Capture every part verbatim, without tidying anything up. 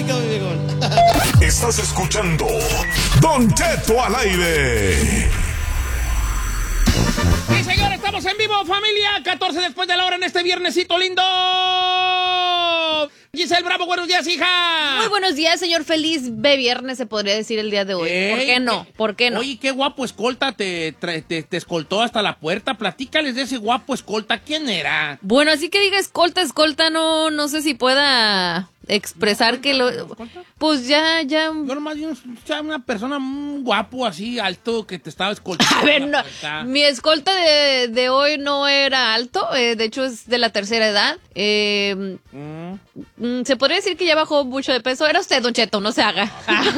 Ay, qué viejón. Estás escuchando Don Cheto al aire. Sí, señor, estamos en vivo, familia. catorce después de la hora en este viernesito lindo. Giselle Bravo, buenos días, hija. Muy buenos días, señor. Feliz de viernes, se podría decir el día de hoy. Ey, ¿Por qué no? ¿Por qué no? Oye, qué guapo escolta te, te, te, te escoltó hasta la puerta. Platícales de ese guapo escolta. ¿Quién era? Bueno, así que diga escolta, escolta, no, no sé si pueda expresar ¿No, que lo... escolta? Pues ya, ya... Yo nomás vi un- una persona muy guapo, así, alto, que te estaba escoltando. A ver, la no, puerta. mi escolta de, de hoy no era alto, eh, de hecho es de la tercera edad. Eh, Mm. mm, se podría decir que ya bajó mucho de peso. Era usted, Don Cheto, no se haga.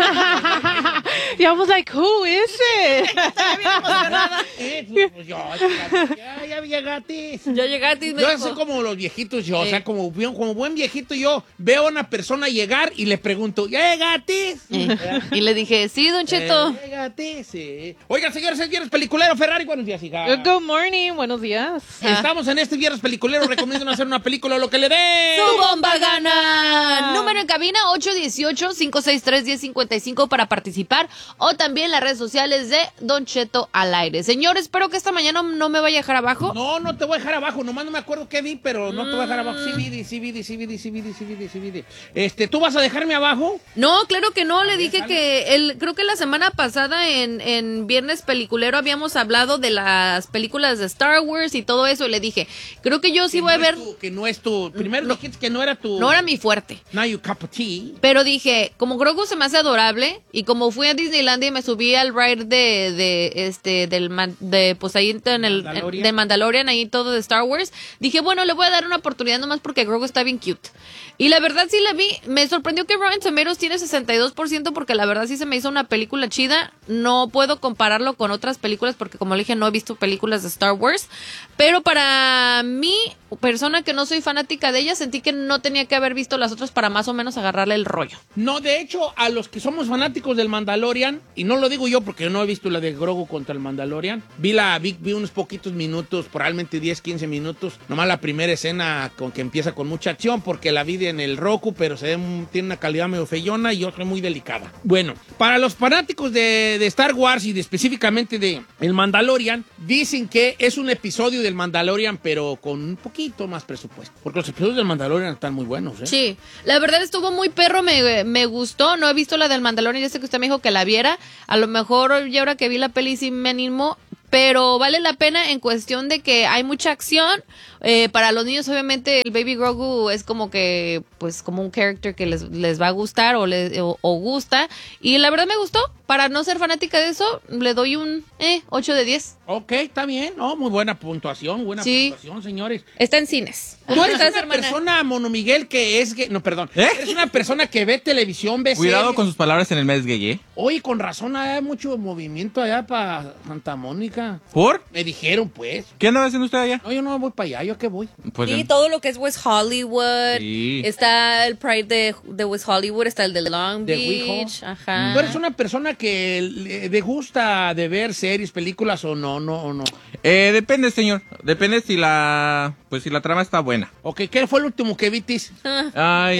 Y I was like, who is it? Estaba bien emocionada. Eh, pues yo, ya, ya llegaste. Ya llegaste y me Yo dijo, soy como los viejitos, yo, o Sí. sea, como, bien- como buen viejito, yo veo a una persona llegar y le pregunto, ¿ya llegaste? eh, y le dije, sí, Don Cheto. Eh, llegaste, sí. Oigan, señores, es viernes peliculero. Ferrari, buenos días, hija. Good morning, buenos días. Estamos en este viernes peliculero. Recomiendo hacer una película, lo que le dé. ¡Tu bomba gana! Número en cabina ocho uno ocho, cinco seis tres, uno cero cinco cinco para participar, o también las redes sociales de Don Cheto al aire. Señor, espero que esta mañana no me vaya a dejar abajo. No, no te voy a dejar abajo. Nomás no me acuerdo qué vi, pero no te voy a dejar abajo. Sí, vi, sí, vi, sí, vi, sí, vi, sí, vi, sí, vi. Este, ¿tú vas a dejarme abajo? No, claro que no, le dije que el, creo que la semana pasada en, en Viernes Peliculero habíamos hablado de las películas de Star Wars y todo eso, y le dije, creo que yo sí Que voy a no ver, es tu- que no es tu... Primero dijiste que no era tu... no era mi fuerte. Not your cup of tea. Pero dije, como Grogu se me hace adorable y como fui a Disneylandia y me subí al ride de, de este del man- de pues ahí en el Mandalorian. en- de Mandalorian, ahí todo de Star Wars, dije, bueno, le voy a dar una oportunidad nomás porque Grogu está bien cute. Y la verdad sí la vi, me sorprendió que Rotten Tomatoes tiene sesenta y dos por ciento porque la verdad sí se me hizo una película chida. No puedo compararlo con otras películas porque como le dije no he visto películas de Star Wars, pero para mí, persona que no soy fanática de ella, sentí que no tenía que haber visto las otras para más o menos agarrarle el rollo. No, de hecho, a los que somos fanáticos del Mandalorian, y no lo digo yo porque no he visto la de Grogu contra el Mandalorian, vi la vi, vi unos poquitos minutos, probablemente diez, quince minutos, nomás la primera escena con que empieza con mucha acción, porque la vi en el Roku, pero se ve, un- tiene una calidad medio feyona y otra muy delicada. Bueno, para los fanáticos de, de Star Wars y de, específicamente de el Mandalorian, dicen que es un episodio del Mandalorian, pero con un poquito más presupuesto, porque los episodios del Mandalorian están muy buenos, ¿eh? Sí, la verdad estuvo muy perro, me, me gustó, no he visto la del Mandalorian, ya sé que usted me dijo que la viera, a lo mejor ya ahora que vi la peli sí me animó, pero vale la pena en cuestión de que hay mucha acción. Eh, para los niños obviamente el Baby Grogu es como que pues como un character que les, les va a gustar o, les, o, o gusta, y la verdad me gustó. Para no ser fanática de eso le doy un eh, ocho de diez. Ok, está bien, ¿no? Muy buena puntuación, buena Sí. puntuación, señores. Está en cines. Tú eres ¿Estás, una hermana? persona, Mono Miguel, que es gay. No, perdón. ¿Eh? Eres una persona que ve televisión, ve Cuidado series. con sus palabras en el mes gay, ¿eh? Oye, con razón, hay mucho movimiento allá para Santa Mónica. ¿Por? Me dijeron, pues. ¿Qué andaba haciendo usted allá? No, yo no voy para allá, ¿yo a qué voy? Pues Sí, en- todo lo que es West Hollywood. Sí. Está el Pride de, de West Hollywood, está el de Long De Beach. WeHo. Ajá. ¿Tú eres una persona que le, le gusta de ver series, películas o no, no, o no? Eh, depende, señor. Depende si la... Pues si la trama está buena. Ok, ¿qué fue el último que vitis? Ay,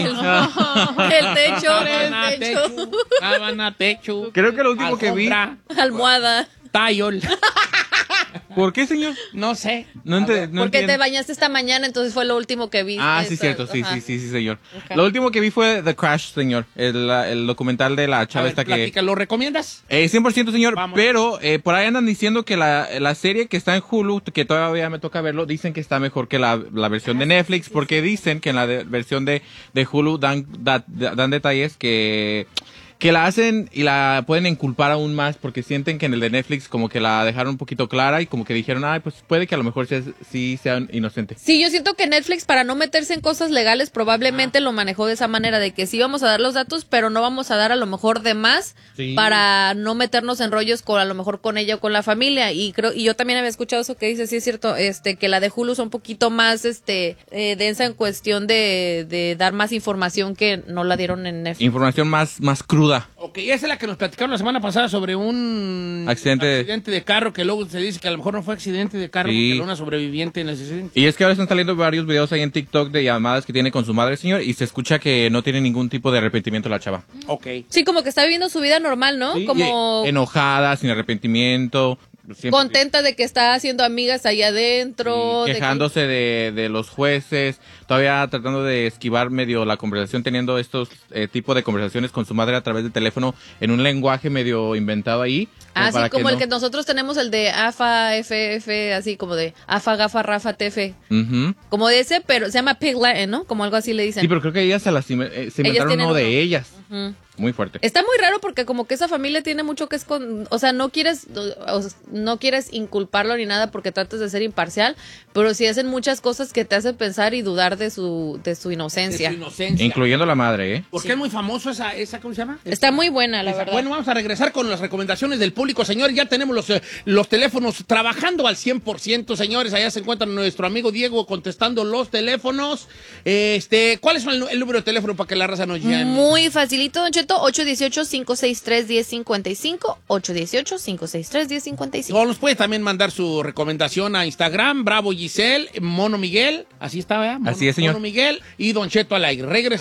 ah. El techo, Sábana, el techo. techo. Sábana, techo. Creo que lo último que vi... Alfombra, Almohada. tayol. ¿Por qué, señor? No sé. No, ente- no Porque entiendo. te bañaste esta mañana, entonces fue lo último que vi. Ah, sí, Eso, cierto, sí, ajá. sí, sí, sí, señor. Ok. Lo último que vi fue The Crash, señor, el, el documental de la A chava ver, esta que... platica, ¿lo recomiendas? Eh, cien por ciento, señor, Vamos. pero eh, por ahí andan diciendo que la, la serie que está en Hulu, que todavía me toca verlo, dicen que está mejor que la, la versión de Netflix, porque dicen que en la de- versión de, de Hulu dan, da- dan detalles que... que la hacen y la pueden inculpar aún más porque sienten que en el de Netflix como que la dejaron un poquito clara y como que dijeron, ay, pues puede que a lo mejor sea, sí sean inocentes. Sí, yo siento que Netflix, para no meterse en cosas legales, probablemente lo manejó de esa manera, de que sí vamos a dar los datos, pero no vamos a dar a lo mejor de más Sí. para no meternos en rollos con a lo mejor con ella o con la familia. Y creo y yo también había escuchado eso que dice, sí es cierto, este que la de Hulu es un poquito más este eh, densa en cuestión de, de dar más información que no la dieron en Netflix. Información más, más cruda. Ok, Ok, esa es la que nos platicaron la semana pasada sobre un Accidente. accidente de carro, que luego se dice que a lo mejor no fue accidente de carro, Sí. porque era una sobreviviente en ese accidente. Y es que ahora están saliendo varios videos ahí en TikTok de llamadas que tiene con su madre, señor, y se escucha que no tiene ningún tipo de arrepentimiento la chava. Ok. Sí, como que está viviendo su vida normal, ¿no? Sí, Como y enojada, sin arrepentimiento. siempre- contenta de que está haciendo amigas ahí adentro. Sí, de que- quejándose de, de los jueces, todavía tratando de esquivar medio la conversación, teniendo estos eh, tipos de conversaciones con su madre a través del teléfono en un lenguaje medio inventado ahí. Así para como el no- que nosotros tenemos, el de AFA, F F, así como de AFA, GAFA, RAFA, T F. Ujú. Como de ese, pero se llama Pig Latin, ¿no? Como algo así le dicen. Sí, pero creo que ellas se las inve- eh, se inventaron tienen uno de uno. ellas. Ujú. Muy fuerte. Está muy raro porque como que esa familia tiene mucho que esconder, o sea, no quieres, o sea, no quieres inculparlo ni nada porque tratas de ser imparcial, pero sí hacen muchas cosas que te hacen pensar y dudar de su, de su De inocencia. su inocencia. Incluyendo la madre, ¿eh? Porque es muy famoso esa, esa, ¿cómo se llama? Está muy buena, la Esa- verdad. Bueno, vamos a regresar con las recomendaciones del público, señores. Ya tenemos los, eh, los teléfonos trabajando al cien por ciento, señores. Allá se encuentra nuestro amigo Diego contestando los teléfonos. Este, ¿cuál es el, el número de teléfono para que la raza nos llame? Muy facilito, Don Cheto, ocho uno ocho, cinco seis tres, uno cero cinco cinco, ocho uno ocho, cinco seis tres, uno cero cinco cinco. O nos puede también mandar su recomendación a Instagram, Bravo Giselle, Mono Miguel, así está, ¿verdad? Mono- Así es, señor. Mono Miguel y Don Cheto al aire. Regresamos.